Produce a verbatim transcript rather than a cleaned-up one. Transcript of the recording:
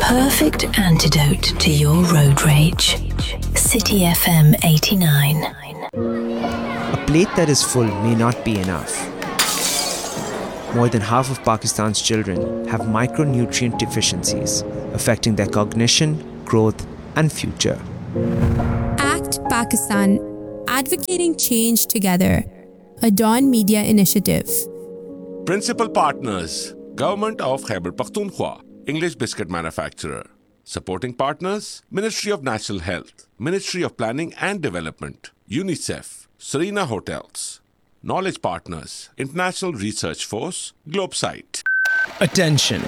perfect antidote to your road rage. City F M eighty-nine. A plate that is full may not be enough. More than half of Pakistan's children have micronutrient deficiencies, affecting their cognition, growth, and future. ACT Pakistan, advocating change together. A Dawn Media initiative. Principal partners: Government of Khyber Pakhtunkhwa, English biscuit manufacturer. Supporting partners: Ministry of National Health, Ministry of Planning and Development, UNICEF, Serena Hotels. Knowledge partners: International Research Force, Globesite. Attention!